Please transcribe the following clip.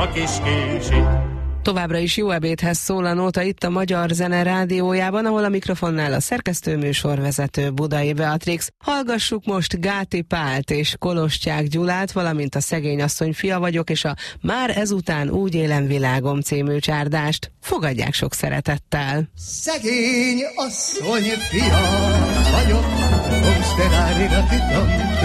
a kis kicsit. Továbbra is jó ebédhez szól a nóta itt a Magyar Zene Rádiójában, ahol a mikrofonnál a szerkesztő műsorvezető Budai Beatrix. Hallgassuk most Gáti Pált és Koloscsák Gyulát, valamint a Szegény asszony fia vagyok, és a Már ezután úgy élem világom című csárdást. Fogadják sok szeretettel! Szegény asszony fia vagyok,